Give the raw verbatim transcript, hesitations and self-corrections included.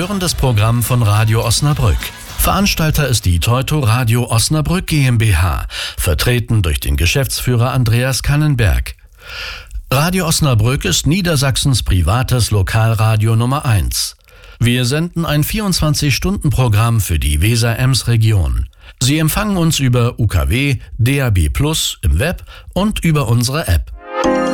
hören das Programm von Radio Osnabrück. Veranstalter ist die Teuto Radio Osnabrück GmbH, vertreten durch den Geschäftsführer Andreas Kannenberg. Radio Osnabrück ist Niedersachsens privates Lokalradio Nummer eins. Wir senden ein vierundzwanzig-Stunden-Programm für die Weser-Ems-Region. Sie empfangen uns über U K W, D A B plus, im Web und über unsere App.